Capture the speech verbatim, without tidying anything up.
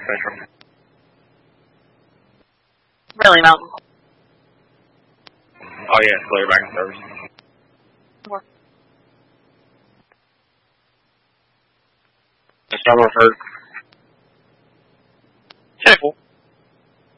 Central. Really, Mountain? Oh yeah, clear back in service. More. Starboard first.